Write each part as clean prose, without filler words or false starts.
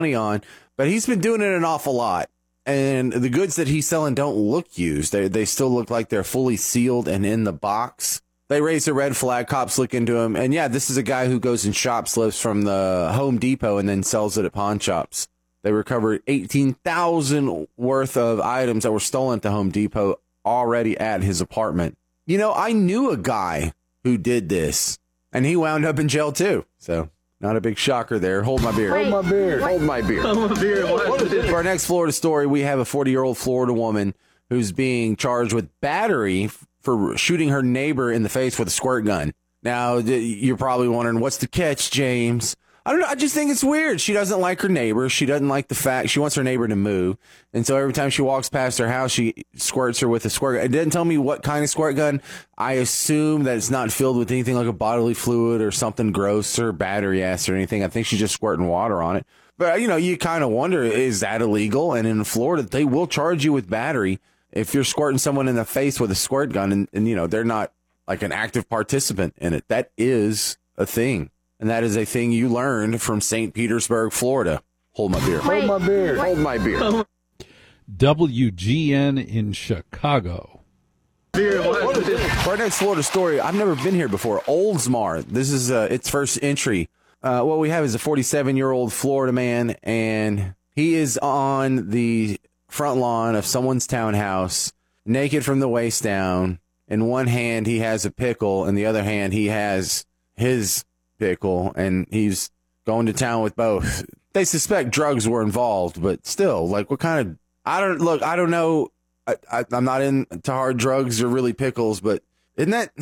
money on, but he's been doing it an awful lot. And the goods that he's selling don't look used. They still look like they're fully sealed and in the box. They raise a red flag. Cops look into him. And yeah, this is a guy who goes and shoplifts from the Home Depot and then sells it at pawn shops. They recovered $18,000 worth of items that were stolen at the Home Depot already at his apartment. You know, I knew a guy who did this, and he wound up in jail too. So not a big shocker there. Hold my beer. Hold my beer. Hold my beer. Hold my beer. For our next Florida story, we have a 40-year-old Florida woman who's being charged with battery for shooting her neighbor in the face with a squirt gun. Now, you're probably wondering, what's the catch, James? I don't know. I just think it's weird. She doesn't like her neighbor. She doesn't like the fact she wants her neighbor to move. And so every time she walks past her house, she squirts her with a squirt gun. It didn't tell me what kind of squirt gun. I assume that it's not filled with anything like a bodily fluid or something gross or battery acid or anything. I think she's just squirting water on it. But, you know, you kind of wonder, is that illegal? And in Florida, they will charge you with battery if you're squirting someone in the face with a squirt gun and you know, they're not like an active participant in it. That is a thing. And that is a thing you learned from St. Petersburg, Florida. Hold my beer. Hold my beer. Hold my beer. WGN in Chicago. For our next Florida story, I've never been here before. Oldsmar. This is its first entry. What we have is a 47-year-old Florida man, and he is on the front lawn of someone's townhouse, naked from the waist down. In one hand, he has a pickle. In the other hand, he has his pickle, and he's going to town with both. They suspect drugs were involved, but still, like, what kind of, I don't know. I'm not into hard drugs or really pickles, but isn't that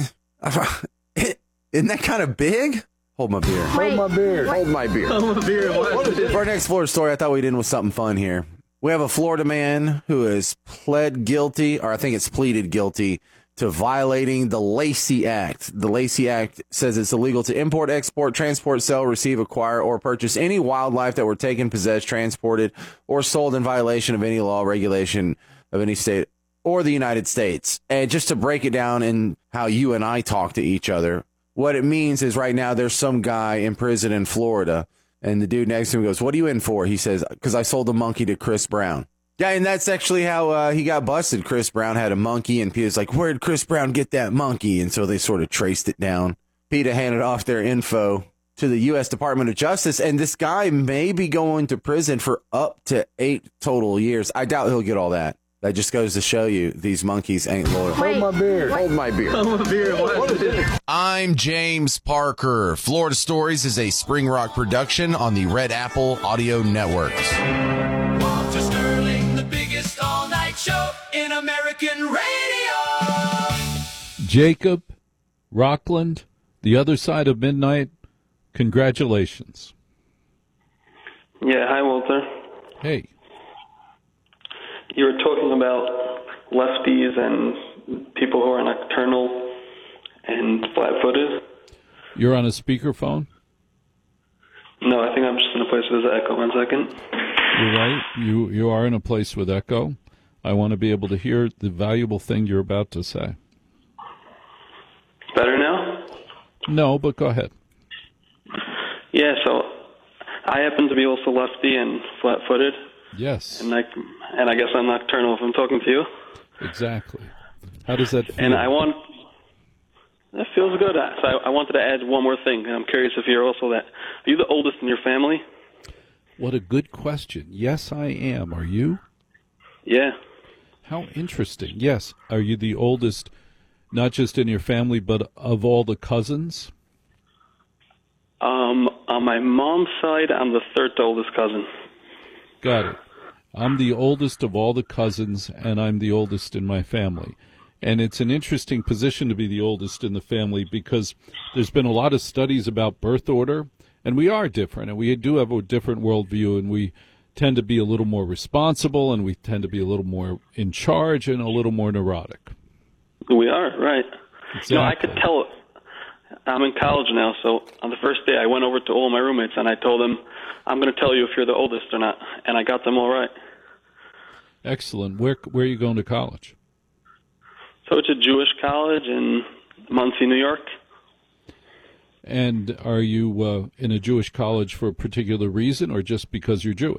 kind of big? Hold my beer. Hold my beer. Hold my beer. Hold my beer. For our next Florida story, I thought we'd end with something fun here. We have a Florida man who has pled guilty, or I think it's pleaded guilty, to violating the Lacey Act. The Lacey Act says it's illegal to import, export, transport, sell, receive, acquire, or purchase any wildlife that were taken, possessed, transported, or sold in violation of any law, regulation of any state or the United States. And just to break it down in how you and I talk to each other, what it means is right now there's some guy in prison in Florida, and the dude next to him goes, "What are you in for?" He says, "Because I sold a monkey to Chris Brown." Yeah, and that's actually how he got busted. Chris Brown had a monkey, and Peter's like, "Where'd Chris Brown get that monkey?" And so they sort of traced it down. PETA handed off their info to the U.S. Department of Justice, and this guy may be going to prison for up to 8 total years. I doubt he'll get all that. That just goes to show you these monkeys ain't loyal. Hold my beer. Hold my beer. Hold my beer. I'm James Parker. Florida Stories is a Spring Rock production on the Red Apple Audio Networks. Walter Sterling, the biggest all-night show in American radio. Jacob, Rockland, the other side of midnight, congratulations. Yeah, hi, Walter. Hey. You were talking about lefties and people who are nocturnal and flat-footed. You're on a speakerphone? No, I think I'm just in a place with echo. 1 second. You're right. You are in a place with echo. I want to be able to hear the valuable thing you're about to say. Better now? No, but go ahead. Yeah, so I happen to be also lefty and flat-footed. Yes. And I guess I'm nocturnal if I'm talking to you. Exactly. How does that feel? And that feels good. So I wanted to add one more thing, and I'm curious if you're also that. Are you the oldest in your family? What a good question. Yes, I am. Are you? Yeah. How interesting. Yes. Are you the oldest, not just in your family, but of all the cousins? On my mom's side, I'm the third oldest cousin. Got it. I'm the oldest of all the cousins, and I'm the oldest in my family. And it's an interesting position to be the oldest in the family because there's been a lot of studies about birth order, and we are different, and we do have a different worldview, and we tend to be a little more responsible, and we tend to be a little more in charge and a little more neurotic. We are, right. Exactly. No, I could tell. I'm in college now, so on the first day I went over to all my roommates, and I told them, I'm going to tell you if you're the oldest or not, and I got them all right. Excellent. Where are you going to college? So it's a Jewish college in Muncie, New York. And are you in a Jewish college for a particular reason or just because you're Jewish?